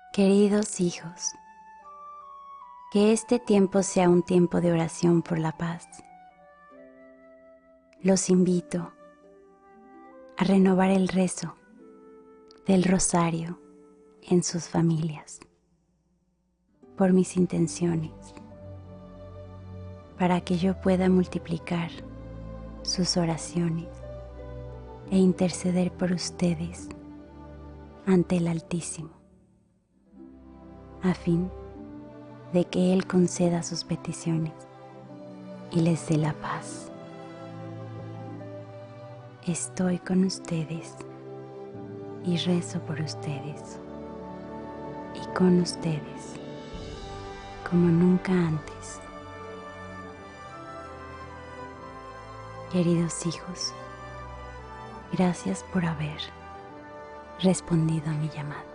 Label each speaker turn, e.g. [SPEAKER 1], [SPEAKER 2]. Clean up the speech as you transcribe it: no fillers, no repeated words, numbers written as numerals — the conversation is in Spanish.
[SPEAKER 1] Queridos hijos, que este tiempo sea un tiempo de oración por la paz. Los invito a renovar el rezo del rosario en sus familias, por mis intenciones, para que yo pueda multiplicar sus oraciones e interceder por ustedes ante el Altísimo, a fin de que Él conceda sus peticiones y les dé la paz. Estoy con ustedes y rezo por ustedes y con ustedes como nunca antes. Queridos hijos, gracias por haber respondido a mi llamado.